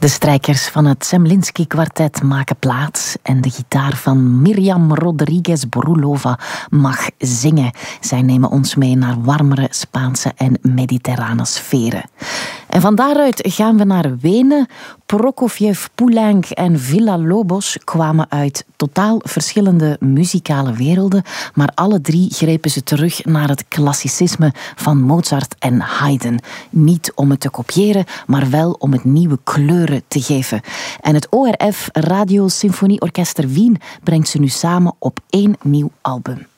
De strijkers van het Zemlinsky-kwartet maken plaats en de gitaar van Mirjam Rodriguez-Borulova mag zingen. Zij nemen ons mee naar warmere Spaanse en mediterrane sferen. En van daaruit gaan we naar Wenen. Prokofjev, Poulenc en Villa-Lobos kwamen uit totaal verschillende muzikale werelden, maar alle drie grepen ze terug naar het klassicisme van Mozart en Haydn. Niet om het te kopiëren, maar wel om het nieuwe kleuren te geven. En het ORF Radio Symfonieorkester Wien brengt ze nu samen op één nieuw album.